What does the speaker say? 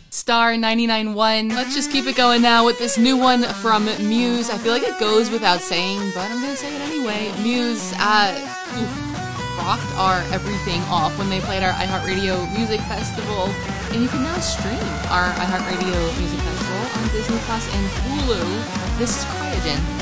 Star 99.1. Let's just keep it going now with this new one from Muse. I feel like it goes without saying, but I'm gonna say it anyway. Muse rocked our everything off when they played our iHeartRadio Music Festival, and you can now stream our iHeartRadio Music Festival on Disney Plus and Hulu. This is Cryogen.